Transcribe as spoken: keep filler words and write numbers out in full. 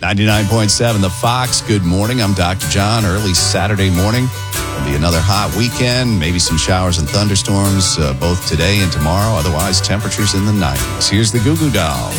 ninety-nine point seven, The Fox. Good morning. I'm Doctor John. Early Saturday morning. It'll be another hot weekend. Maybe some showers and thunderstorms uh, both today and tomorrow. Otherwise, temperatures in the nineties. Here's the Goo Goo Dolls.